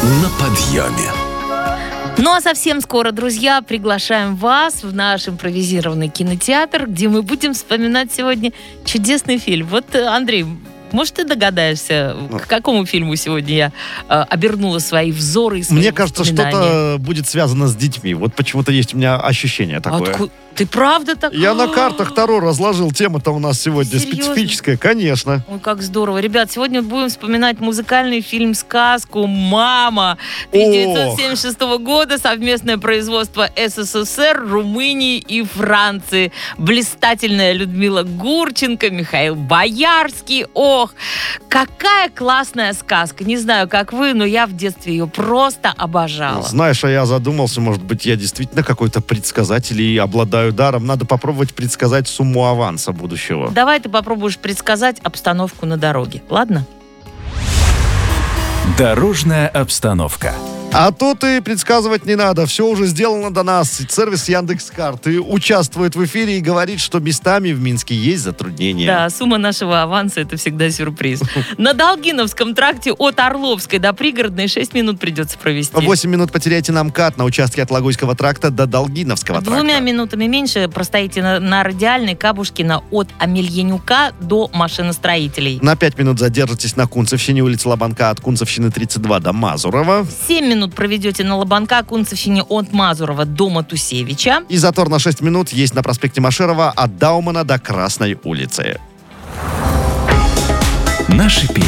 на подъеме. Ну а совсем скоро, друзья, приглашаем вас в наш импровизированный кинотеатр, где мы будем вспоминать сегодня чудесный фильм. Вот, Андрей, может, ты догадаешься, к какому фильму сегодня я обернула свои взоры и свои Мне кажется, что-то будет связано с детьми. Вот почему-то есть у меня ощущение такое. Ты правда так? Я на картах Таро разложил. Тема-то у нас сегодня специфическая, конечно. Ой, как здорово. Ребят, сегодня будем вспоминать музыкальный фильм-сказку «Мама» 1976 года. Совместное производство СССР, Румынии и Франции. Блистательная Людмила Гурченко, Михаил Боярский. Ох, какая классная сказка. Не знаю, как вы, но я в детстве ее просто обожала. Знаешь, а я задумался, может быть, я действительно какой-то предсказатель и обладаю даром. Надо попробовать предсказать сумму аванса будущего. Давай ты попробуешь предсказать обстановку на дороге, ладно? Дорожная обстановка. А тут и предсказывать не надо. Все уже сделано до нас. Сервис Яндекс.Карты участвует в эфире и говорит, что местами в Минске есть затруднения. Да, сумма нашего аванса — это всегда сюрприз. На Долгиновском тракте от Орловской до Пригородной 6 минут придется провести. 8 минут потеряйте на МКАД на участке от Логойского тракта до Долгиновского тракта. 2 минутами меньше простоите на Радиальной, Кабушкина от Амельянюка до Машиностроителей. На 5 минут задержитесь на Кунцевщине, улица Лобанка от Кунцевщины 32 до Мазурова. 7 минут проведете на Лобанка, Кунцевщине от Мазурова до Матусевича. И затор на 6 минут есть на проспекте Машерова от Даумана до Красной улицы. Наши песни.